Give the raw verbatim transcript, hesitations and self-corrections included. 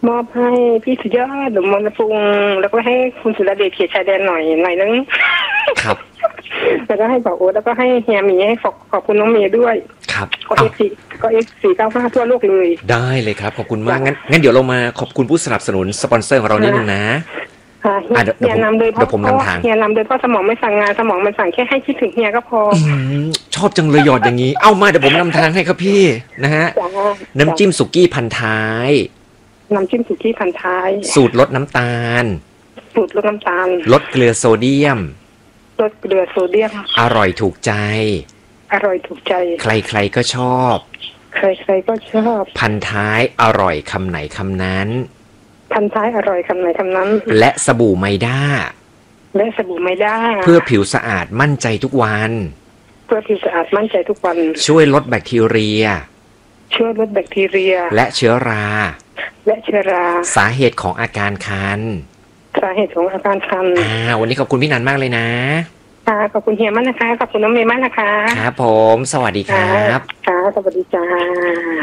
มอบให้พี่สุดยอดหนุ่มมนต์ปุงแล้วก็ให้คุณสุรเดชเขียดชายแดนหน่อยหน่อยนึงครับแล้วก็ให้บอกโอ๊ตแล้วก็ให้เฮียหมีให้ขอบขอบคุณน้องเมย์ด้วยครับก็เอ็กซ์ก็เอ็กซ์สี่เก้าห้าทั่วโลกเลยได้เลยครับขอบคุณมากงั้นงั้นเดี๋ยวเรามาขอบคุณผู้สนับสนุนสปอนเซอร์ของเรานิดนึงนะเฮียนำโดยเพราะเฮียนำโดยเพราะสมองไม่สั่งงานสมองมันสั่งแค่ให้คิดถึงเฮียก็พอชอบจังเลยหยอดอย่างนี้เอ้ามาเดี๋ยวผมนำทางให้ครับพี่นะฮะน้ำจิ้มสุกี้พันท้ายน้ำจิ้มสุกี้พันท้ายสูตรลดน้ำตาลสูตรลดน้ำตาลลดเกลือโซเดียมลดเกลือโซเดียมอร่อยถูกใจอร่อยถูกใจใครๆก็ชอบใครๆก็ชอบพันท้ายอร่อยคำไหนคำนั้นพันท้ายอร่อยคำไหนคำนั้นและสบู่ไมด้าและสบู่ไมด้าเพื่อผิวสะอาดมั่นใจทุกวันเพื่อผิวสะอาดมั่นใจทุกวันช่วยลดแบคทีเรียช่วยลดแบคทีเรียและเชื้อราและเชื้อราสาเหตุของอาการคันสาเหตุของอาการคันอ่าวันนี้ขอบคุณพี่นันมากเลยนะค่ะขอบคุณเฮียมากนะคะขอบคุณน้องเมย์มากนะคะครับผมสวัสดีครับค่ะสวัสดีจ้า